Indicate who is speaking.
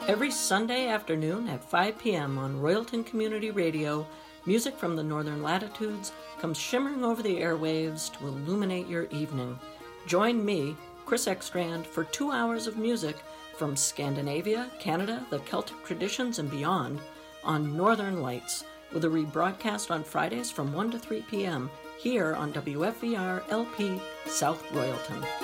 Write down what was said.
Speaker 1: Every Sunday afternoon at 5 p.m. on Royalton Community Radio, music from the Northern Latitudes comes shimmering over the airwaves to illuminate your evening. Join me, Chris Ekstrand, for 2 hours of music from Scandinavia, Canada, the Celtic traditions, and beyond on Northern Lights, with a rebroadcast on Fridays from 1 to 3 p.m. here on WFVR LP South Royalton.